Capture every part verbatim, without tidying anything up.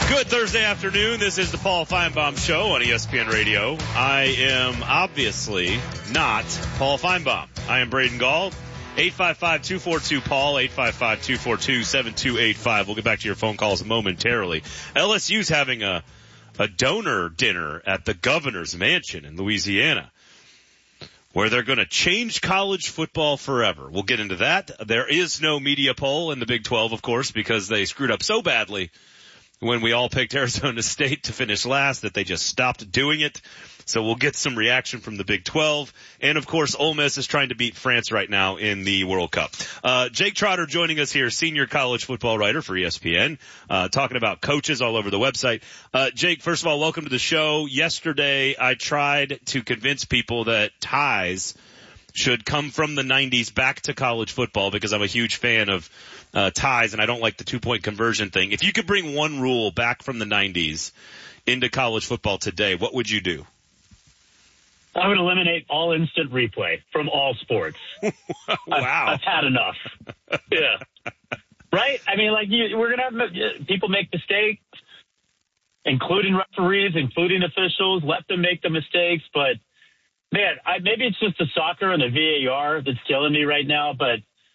Good Thursday afternoon. This is the Paul Feinbaum Show on E S P N Radio. I am obviously not Paul Feinbaum. I am Braden Gall. eight five five, two four two, Paul, eight five five, two four two, seven two eight five. We'll get back to your phone calls momentarily. L S U's having a, a donor dinner at the governor's mansion in Louisiana, where they're going to change college football forever. We'll get into that. There is no media poll in the Big twelve, of course, because they screwed up so badly when we all picked Arizona State to finish last that they just stopped doing it. So we'll get some reaction from the Big twelve. And, of course, Ole Miss is trying to beat France right now in the World Cup. Uh, Jake Trotter joining us here, senior college football writer for E S P N, uh, talking about coaches all over the website. Uh, Jake, first of all, welcome to the show. Yesterday, I tried to convince people that ties should come from the nineties back to college football because I'm a huge fan of uh, ties and I don't like the two-point conversion thing. If you could bring one rule back from the nineties into college football today, what would you do? I would eliminate all instant replay from all sports. Wow. I've, I've had enough. Yeah. Right? I mean, like, you, we're going to have people make mistakes, including referees, including officials. Let them make the mistakes. But, man, I, maybe it's just the soccer and the V A R that's killing me right now. But,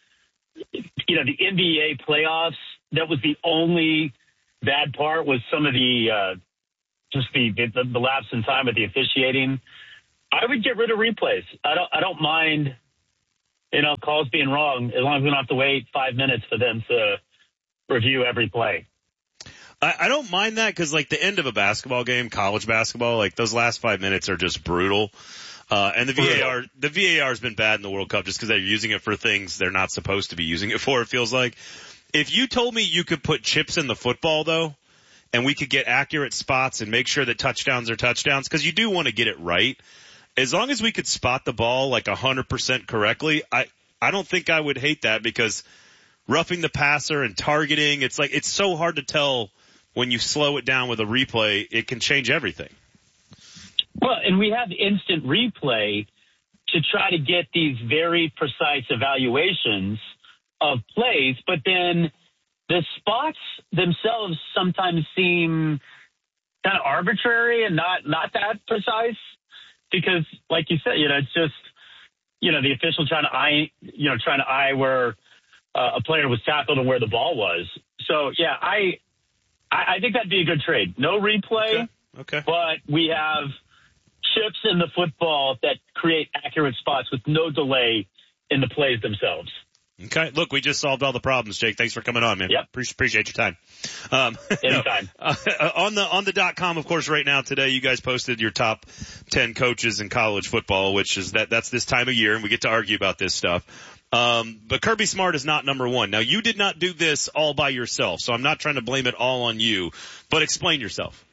you know, the N B A playoffs, that was the only bad part was some of the uh, just the, the, the lapse in time with the officiating. I would get rid of replays. I don't. I don't mind, you know, calls being wrong as long as we don't have to wait five minutes for them to review every play. I, I don't mind that because, like, the end of a basketball game, college basketball, like those last five minutes are just brutal. Uh, and the V A R, the V A R has been bad in the World Cup just because they're using it for things they're not supposed to be using it for. It feels like. If you told me you could put chips in the football, though, and we could get accurate spots and make sure that touchdowns are touchdowns, because you do want to get it right. As long as we could spot the ball like one hundred percent correctly, I, I don't think I would hate that because roughing the passer and targeting, it's like it's so hard to tell when you slow it down with a replay. It can change everything. Well, and we have instant replay to try to get these very precise evaluations of plays, but then the spots themselves sometimes seem kind of arbitrary and not, not that precise. Because, like you said, you know, it's just, you know, the official trying to eye, you know, trying to eye where uh, a player was tackled and where the ball was. So, yeah, I I think that'd be a good trade. No replay, okay. Okay. But we have chips in the football that create accurate spots with no delay in the plays themselves. Okay. Look, we just solved all the problems, Jake. Thanks for coming on, man. Yep. Pre- appreciate your time. Um, Anytime. No, uh, on the, on the dot com, of course, right now today, you guys posted your top ten coaches in college football, which is that, that's this time of year, and we get to argue about this stuff. Um, but Kirby Smart is not number one. Now, you did not do this all by yourself, so I'm not trying to blame it all on you, but explain yourself.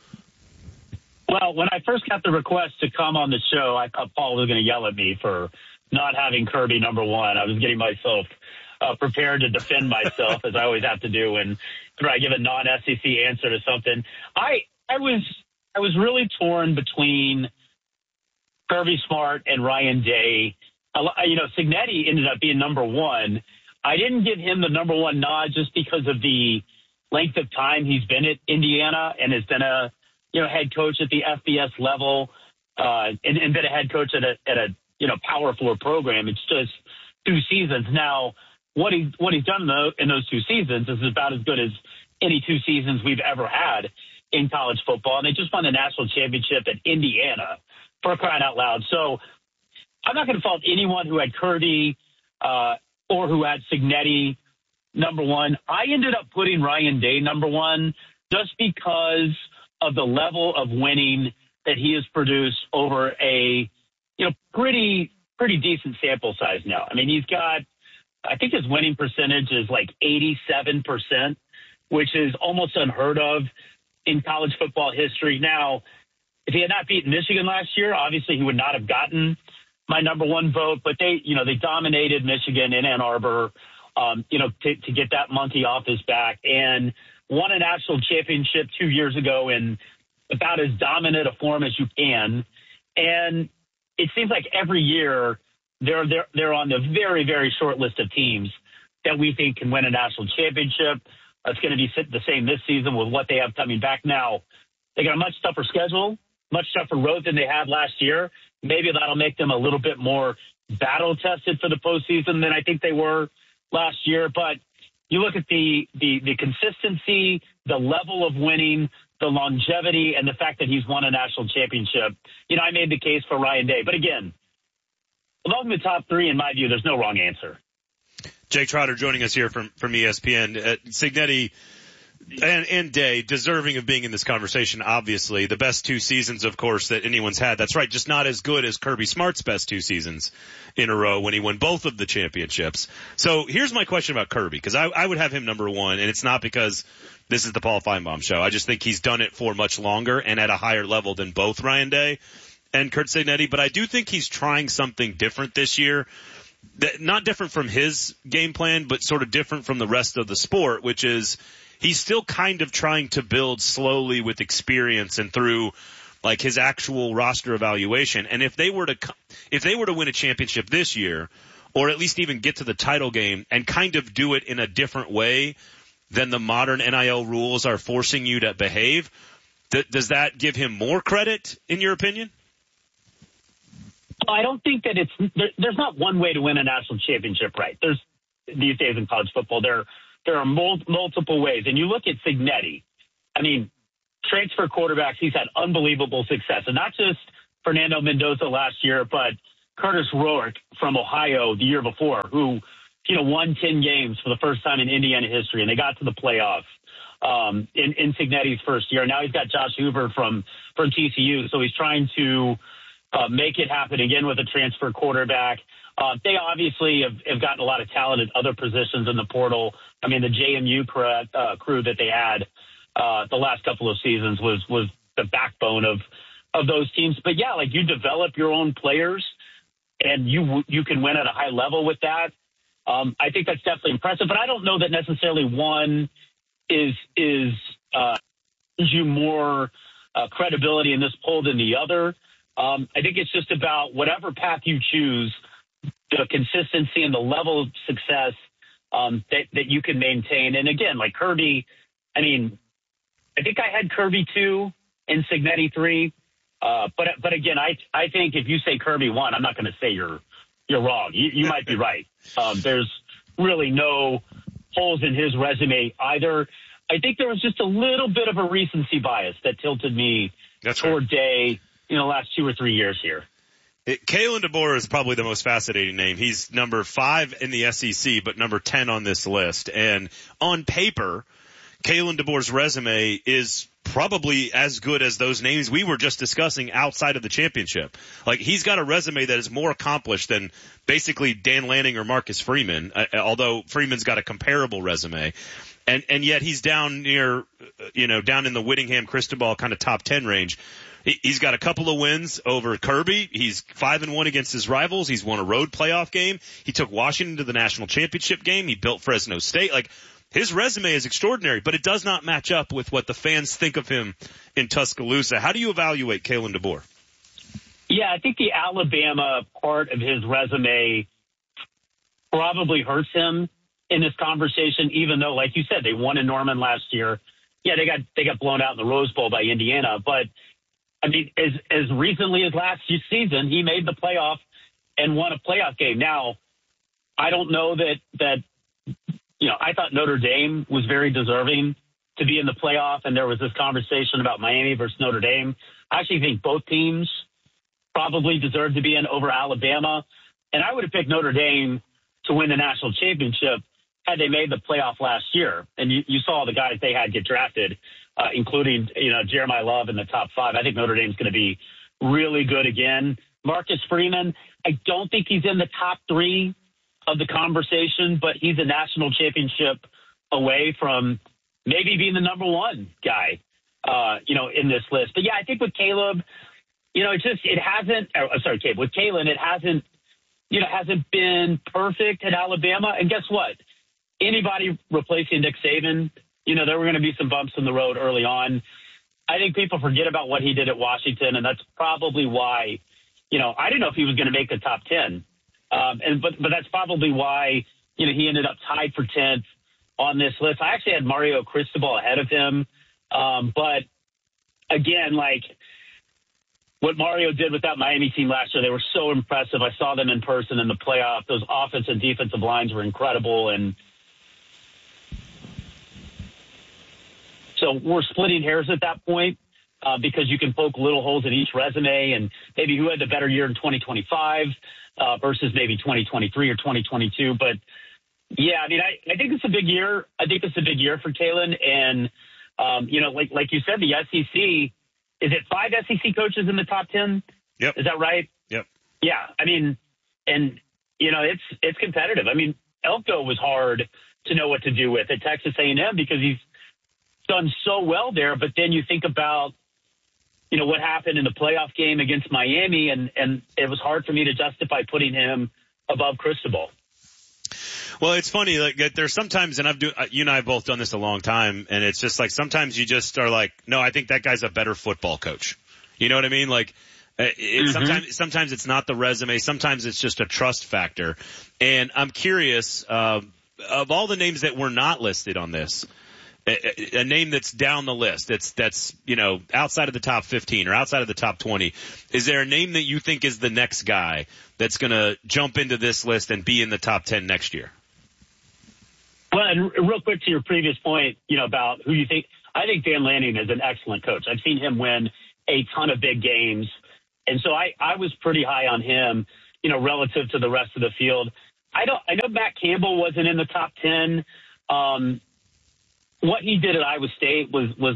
Well, when I first got the request to come on the show, I thought Paul was going to yell at me for not having Kirby number one. I was getting myself uh, prepared to defend myself, as I always have to do when I give a non-S E C answer to something. I I was I was really torn between Kirby Smart and Ryan Day. You know, Cignetti ended up being number one. I didn't give him the number one nod just because of the length of time he's been at Indiana and has been a you know head coach at the F B S level uh, and, and been a head coach at a at a you know, Power Four program. It's just two seasons. Now, what he what he's done in, the, in those two seasons is about as good as any two seasons we've ever had in college football. And they just won the national championship at Indiana, for crying out loud. So I'm not going to fault anyone who had Kirby uh, or who had Cignetti number one. I ended up putting Ryan Day number one just because of the level of winning that he has produced over a you know, pretty, pretty decent sample size now. I mean, he's got, I think his winning percentage is like eighty-seven percent, which is almost unheard of in college football history. Now, if he had not beaten Michigan last year, obviously he would not have gotten my number one vote, but they, you know, they dominated Michigan in Ann Arbor, um, you know, to, to get that monkey off his back and won a national championship two years ago in about as dominant a form as you can. And it seems like every year they're, they're, they're on the very, very short list of teams that we think can win a national championship. That's going to be the same this season with what they have coming back now. They got a much tougher schedule, much tougher road than they had last year. Maybe that'll make them a little bit more battle-tested for the postseason than I think they were last year. But you look at the, the, the consistency, the level of winning, the longevity, and the fact that he's won a national championship. You know, I made the case for Ryan Day. But again, among the top three, in my view, there's no wrong answer. Jake Trotter joining us here from, from E S P N. Uh, Cignetti and, and Day, deserving of being in this conversation, obviously. The best two seasons, of course, that anyone's had. That's right, just not as good as Kirby Smart's best two seasons in a row when he won both of the championships. So here's my question about Kirby, because I, I would have him number one, and it's not because this is the Paul Feinbaum show. I just think he's done it for much longer and at a higher level than both Ryan Day and Curt Cignetti. But I do think he's trying something different this year. That, not different from his game plan, but sort of different from the rest of the sport, which is he's still kind of trying to build slowly with experience and through like his actual roster evaluation. And if they were to, if they were to win a championship this year, or at least even get to the title game and kind of do it in a different way than the modern N I L rules are forcing you to behave, th- does that give him more credit in your opinion? I don't think that it's there, there's not one way to win a national championship, right? There's these days in college football, there there are mul- multiple ways. And you look at Cignetti, I mean, transfer quarterbacks, he's had unbelievable success. And not just Fernando Mendoza last year, but Curtis Rourke from Ohio the year before, who, you know, won ten games for the first time in Indiana history, and they got to the playoffs um, in, in Cignetti's first year. Now he's got Josh Hoover from, from T C U, so he's trying to Uh, make it happen again with a transfer quarterback. Uh, they obviously have, have gotten a lot of talent at other positions in the portal. I mean, the J M U crew, uh, crew that they had uh, the last couple of seasons was was the backbone of of those teams. But yeah, like you develop your own players, and you you can win at a high level with that. Um, I think that's definitely impressive. But I don't know that necessarily one is is uh, gives you more uh, credibility in this poll than the other. Um, I think it's just about whatever path you choose, the consistency and the level of success um, that, that you can maintain. And again, like Kirby, I mean, I think I had Kirby two and Cignetti three. Uh, but but again, I I think if you say Kirby one, I'm not going to say you're you're wrong. You, you might be right. Um, there's really no holes in his resume either. I think there was just a little bit of a recency bias that tilted me That's toward right. Day. You know, last two or three years here. It, Kalen DeBoer is probably the most fascinating name. He's number five in the S E C, but number ten on this list. And on paper, Kalen DeBoer's resume is probably as good as those names we were just discussing outside of the championship. Like, he's got a resume that is more accomplished than basically Dan Lanning or Marcus Freeman, uh, although Freeman's got a comparable resume. And, and yet he's down near, you know, down in the Whittingham Cristobal kind of top ten range. He's got a couple of wins over Kirby. He's five and one against his rivals. He's won a road playoff game. He took Washington to the national championship game. He built Fresno State. Like, his resume is extraordinary, but it does not match up with what the fans think of him in Tuscaloosa. How do you evaluate Kalen DeBoer? Yeah, I think the Alabama part of his resume probably hurts him in this conversation, even though, like you said, they won in Norman last year. Yeah, they got they got blown out in the Rose Bowl by Indiana, but I mean, as as recently as last season, he made the playoff and won a playoff game. Now, I don't know that, that you know, I thought Notre Dame was very deserving to be in the playoff, and there was this conversation about Miami versus Notre Dame. I actually think both teams probably deserve to be in over Alabama, and I would have picked Notre Dame to win the national championship had they made the playoff last year. And you, you saw the guys they had get drafted. Uh, including, you know, Jeremiah Love in the top five. I think Notre Dame's going to be really good again. Marcus Freeman, I don't think he's in the top three of the conversation, but he's a national championship away from maybe being the number one guy, uh, you know, in this list. But, yeah, I think with Caleb, you know, it just, it hasn't, or, sorry, Caleb, with Kalen, it hasn't, you know, hasn't been perfect at Alabama. And guess what? Anybody replacing Nick Saban, you know, there were going to be some bumps in the road early on. I think people forget about what he did at Washington, and that's probably why, you know, I didn't know if he was going to make the top ten. Um, and but but that's probably why, you know, he ended up tied for tenth on this list. I actually had Mario Cristobal ahead of him. Um, but again, like what Mario did with that Miami team last year, they were so impressive. I saw them in person in the playoff. Those offensive and defensive lines were incredible. And so we're splitting hairs at that point uh, because you can poke little holes in each resume and maybe who had the better year in twenty twenty-five uh, versus maybe twenty twenty-three or twenty twenty-two. But, yeah, I mean, I, I think it's a big year. I think it's a big year for Kalen. And, um, you know, like like you said, the S E C, is it five S E C coaches in the top ten? Yep. Is that right? Yep. Yeah. I mean, and, you know, it's it's competitive. I mean, Elko was hard to know what to do with at Texas A and M because he's done so well there. But then you think about, you know, what happened in the playoff game against Miami, and, and it was hard for me to justify putting him above Cristobal. Well, it's funny, like, there's sometimes, and I've do, you and I have both done this a long time, and it's just like sometimes you just are like, no, I think that guy's a better football coach. You know what I mean? Like, it, mm-hmm. sometimes, sometimes it's not the resume, sometimes it's just a trust factor. And I'm curious, uh, of all the names that were not listed on this, a, a name that's down the list, that's, that's, you know, outside of the top fifteen or outside of the top twenty, is there a name that you think is the next guy that's going to jump into this list and be in the top ten next year? Well, and real quick to your previous point, you know, about who you think, I think Dan Lanning is an excellent coach. I've seen him win a ton of big games. And so I, I was pretty high on him, you know, relative to the rest of the field. I don't, I know Matt Campbell wasn't in the top ten. Um, what he did at Iowa State was, was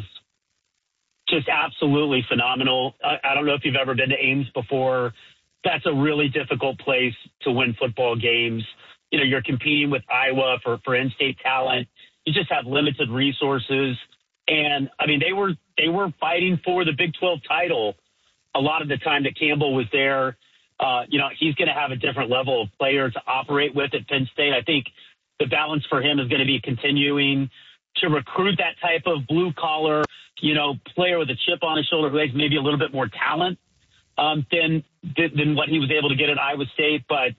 just absolutely phenomenal. I, I don't know if you've ever been to Ames before. That's a really difficult place to win football games. You know, you're competing with Iowa for, for in-state talent. You just have limited resources. And, I mean, they were they were fighting for the Big twelve title a lot of the time that Campbell was there. Uh, you know, he's going to have a different level of player to operate with at Penn State. I think the balance for him is going to be continuing to recruit that type of blue-collar, you know, player with a chip on his shoulder who has maybe a little bit more talent um, than, than what he was able to get at Iowa State. But,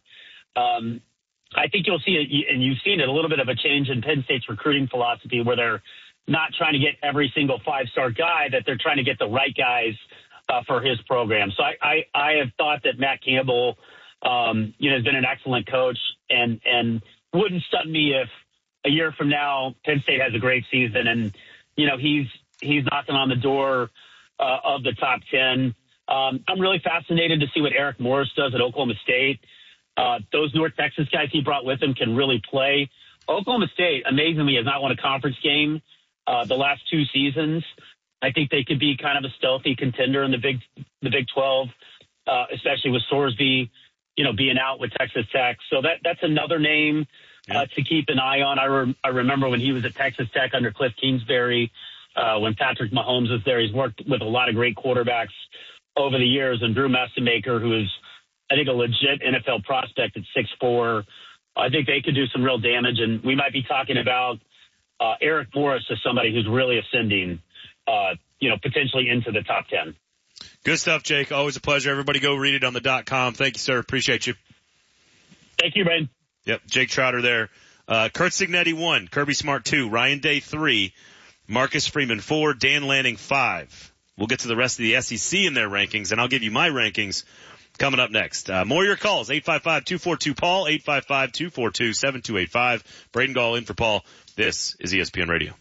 um I think you'll see it, and you've seen it, a little bit of a change in Penn State's recruiting philosophy where they're not trying to get every single five-star guy, that they're trying to get the right guys uh, for his program. So I, I, I have thought that Matt Campbell, um, you know, has been an excellent coach, and, and wouldn't stun me if a year from now Penn State has a great season and, you know, he's he's knocking on the door uh, of the top ten. Um, I'm really fascinated to see what Eric Morris does at Oklahoma State. Uh, those North Texas guys he brought with him can really play. Oklahoma State, amazingly, has not won a conference game uh, the last two seasons. I think they could be kind of a stealthy contender in the Big the Big twelve, uh, especially with Sorsby, you know, being out with Texas Tech. So that that's another name uh, yeah. to keep an eye on. I, re- I remember when he was at Texas Tech under Cliff Kingsbury, uh, when Patrick Mahomes was there. He's worked with a lot of great quarterbacks over the years, and Drew Messemaker, who is, I think, a legit N F L prospect at six foot four. I think they could do some real damage, and we might be talking about uh, Eric Morris as somebody who's really ascending, uh, you know, potentially into the top ten. Good stuff, Jake. Always a pleasure. Everybody go read it on the dot com. Thank you, sir. Appreciate you. Thank you, Braden. Yep, Jake Trotter there. Uh, Kurt Signetti one, Kirby Smart two, Ryan Day three, Marcus Freeman four, Dan Lanning five. We'll get to the rest of the S E C in their rankings, and I'll give you my rankings coming up next. Uh, more of your calls, eight five five, two four two, Paul, eight five five, two four two, seven two eight five. Braden Gall in for Paul. This is E S P N Radio.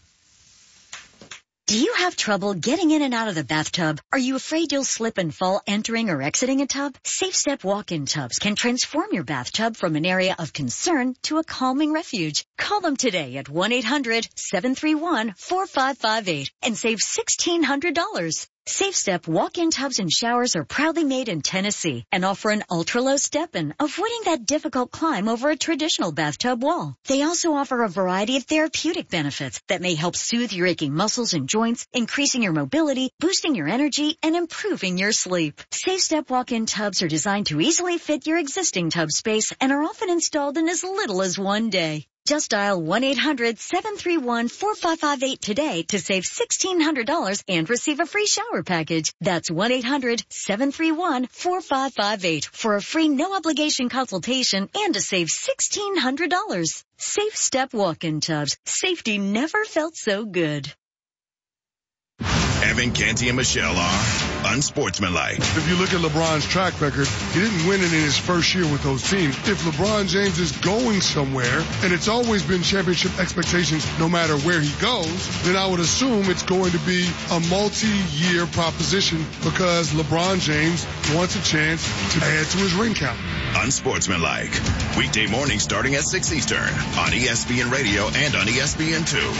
Do you have trouble getting in and out of the bathtub? Are you afraid you'll slip and fall entering or exiting a tub? Safe Step walk-in tubs can transform your bathtub from an area of concern to a calming refuge. Call them today at one eight hundred, seven three one, four five five eight and save sixteen hundred dollars. Safe Step walk-in tubs and showers are proudly made in Tennessee and offer an ultra-low step-in, avoiding that difficult climb over a traditional bathtub wall. They also offer a variety of therapeutic benefits that may help soothe your aching muscles and joints, increasing your mobility, boosting your energy, and improving your sleep. Safe Step walk-in tubs are designed to easily fit your existing tub space and are often installed in as little as one day. Just dial one eight hundred seven three one four five five eight today to save sixteen hundred dollars and receive a free shower package. That's one eight hundred seven three one four five five eight for a free no-obligation consultation and to save sixteen hundred dollars. Safe Step Walk-In Tubs. Safety never felt so good. Evan, Canty, and Michelle are unsportsmanlike. If you look at LeBron's track record, he didn't win it in his first year with those teams. If LeBron James is going somewhere, and it's always been championship expectations no matter where he goes, then I would assume it's going to be a multi-year proposition because LeBron James wants a chance to add to his ring count. Unsportsmanlike. Weekday mornings starting at six Eastern on E S P N Radio and on E S P N two.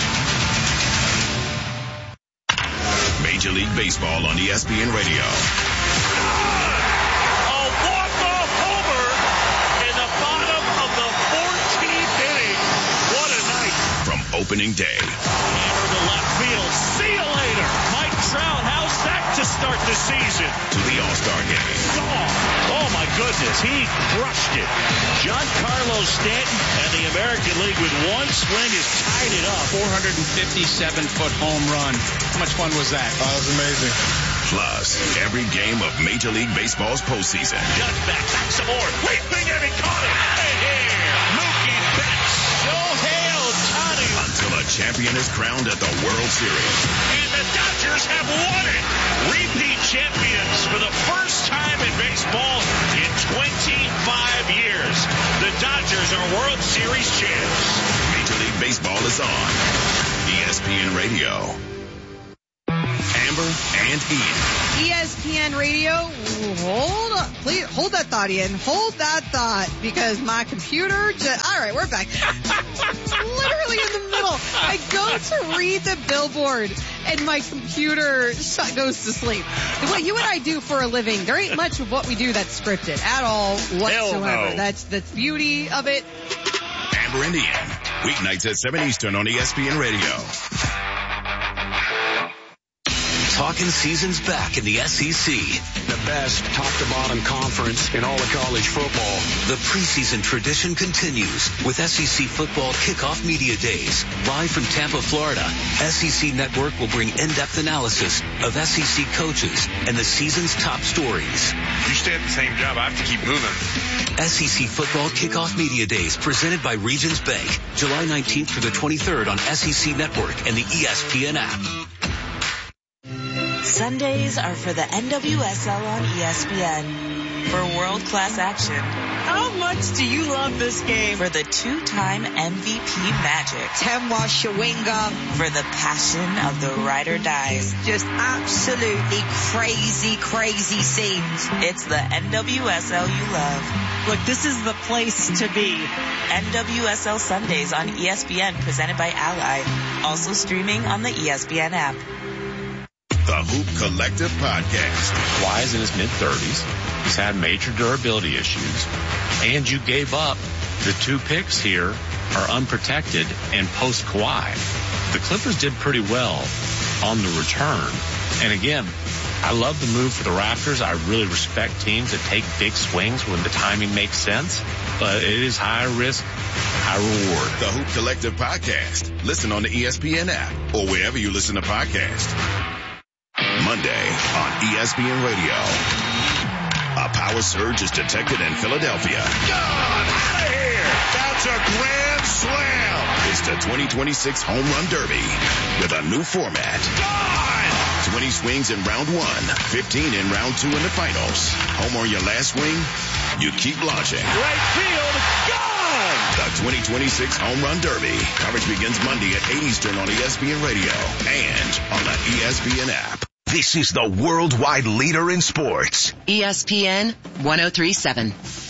Major League Baseball on E S P N Radio. A walk-off homer in the bottom of the fourteenth inning. What a night. From opening day. Hammer to left field. See you later. Mike Trout, how's that to start the season? To the All-Star game. Oh, oh my goodness, he crushed it. Giancarlo Stanton and the American League with one swing has tied it up. four hundred fifty-seven foot home run. How much fun was that? Oh, that was amazing. Plus, every game of Major League Baseball's postseason. Judge back, back some more. Leaping and he caught it. Hey, hey, Mookie Betts. Shohei Ohtani. Until a champion is crowned at the World Series. And the Dodgers have won it. Repeat champions for the first time in baseball in twenty-five years. The Dodgers are World Series champs. Major League Baseball is on E S P N Radio. Amber and Ian. E S P N Radio, hold on, please, hold that thought, Ian. Hold that thought, because my computer just, all right, we're back. Literally in the middle. I go to read the billboard, and my computer shut, goes to sleep. What you and I do for a living, there ain't much of what we do that's scripted at all whatsoever. No. That's the beauty of it. Amber and Ian, weeknights at seven Eastern on E S P N Radio. Talking seasons back in the S E C. The best top-to-bottom conference in all of college football. The preseason tradition continues with S E C Football Kickoff Media Days. Live from Tampa, Florida, S E C Network will bring in-depth analysis of S E C coaches and the season's top stories. You stay at the same job, I have to keep moving. S E C Football Kickoff Media Days presented by Regions Bank. July nineteenth through the twenty-third on S E C Network and the E S P N app. Sundays are for the N W S L on E S P N. For world-class action. How much do you love this game? For the two-time M V P Magic. Temwa Shawinga. For the passion of the ride or dies. Just absolutely crazy, crazy scenes. It's the N W S L you love. Look, this is the place to be. N W S L Sundays on E S P N presented by Ally. Also streaming on the E S P N app. The Hoop Collective Podcast. Kawhi's in his mid-thirties. He's had major durability issues. And you gave up. The two picks here are unprotected and post-Kawhi. The Clippers did pretty well on the return. And again, I love the move for the Raptors. I really respect teams that take big swings when the timing makes sense. But it is high risk, high reward. The Hoop Collective Podcast. Listen on the E S P N app or wherever you listen to podcasts. Monday on E S P N Radio. A power surge is detected in Philadelphia. Gone out of here. That's a grand slam. It's the twenty twenty-six Home Run Derby with a new format. Gone. twenty swings in round one, fifteen in round two in the finals. Home on your last swing, you keep launching. Right field. Gone. The twenty twenty-six Home Run Derby. Coverage begins Monday at eight Eastern on E S P N Radio and on the E S P N app. This is the worldwide leader in sports. E S P N one oh three point seven.